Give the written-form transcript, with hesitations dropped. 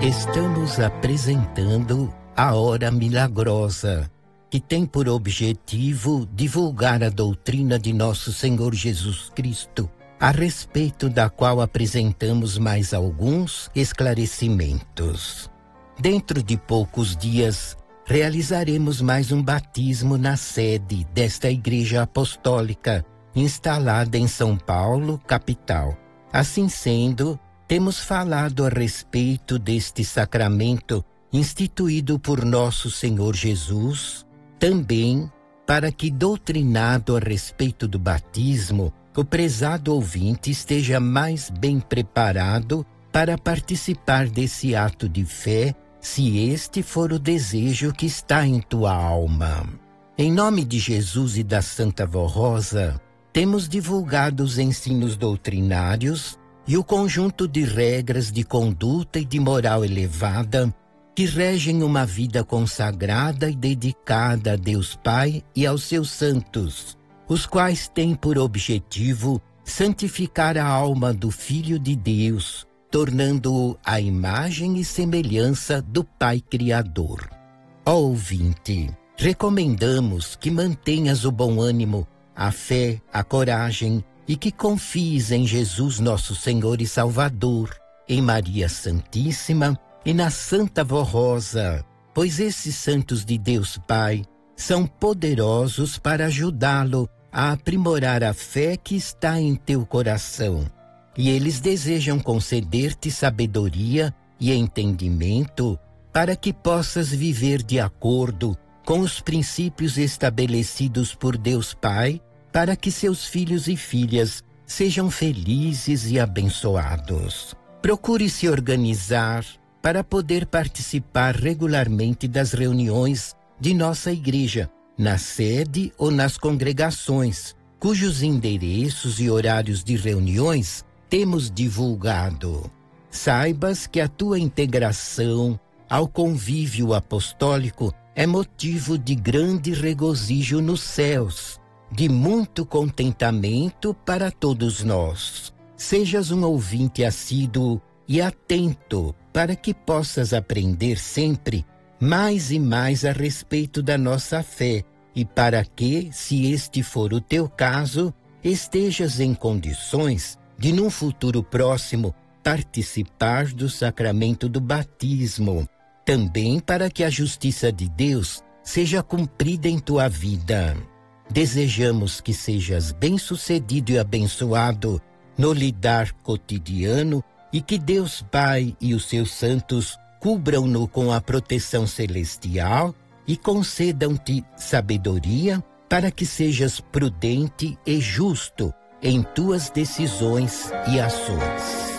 Estamos apresentando a Hora Milagrosa, que tem por objetivo divulgar a doutrina de nosso Senhor Jesus Cristo, a respeito da qual apresentamos mais alguns esclarecimentos. Dentro de poucos dias, realizaremos mais um batismo na sede desta Igreja Apostólica, instalada em São Paulo, capital. Assim sendo, temos falado a respeito deste sacramento instituído por nosso Senhor Jesus, também para que, doutrinado a respeito do batismo, o prezado ouvinte esteja mais bem preparado para participar desse ato de fé, se este for o desejo que está em tua alma. Em nome de Jesus e da Santa Vó Rosa, temos divulgado os ensinos doutrinários e o conjunto de regras de conduta e de moral elevada que regem uma vida consagrada e dedicada a Deus Pai e aos seus santos, os quais têm por objetivo santificar a alma do Filho de Deus, tornando-o à imagem e semelhança do Pai Criador. Ó ouvinte, recomendamos que mantenhas o bom ânimo, a fé, a coragem e que confies em Jesus nosso Senhor e Salvador, em Maria Santíssima e na Santa Vó Rosa, pois esses santos de Deus Pai são poderosos para ajudá-lo a aprimorar a fé que está em teu coração, e eles desejam conceder-te sabedoria e entendimento para que possas viver de acordo com os princípios estabelecidos por Deus Pai, para que seus filhos e filhas sejam felizes e abençoados. Procure se organizar para poder participar regularmente das reuniões de nossa igreja, na sede ou nas congregações, cujos endereços e horários de reuniões temos divulgado. Saibas que a tua integração ao convívio apostólico é motivo de grande regozijo nos céus, de muito contentamento para todos nós. Sejas um ouvinte assíduo e atento para que possas aprender sempre mais e mais a respeito da nossa fé e para que, se este for o teu caso, estejas em condições de, num futuro próximo, participar do sacramento do batismo, também para que a justiça de Deus seja cumprida em tua vida. Desejamos que sejas bem-sucedido e abençoado no lidar cotidiano e que Deus Pai e os seus santos cubram-no com a proteção celestial e concedam-te sabedoria para que sejas prudente e justo em tuas decisões e ações.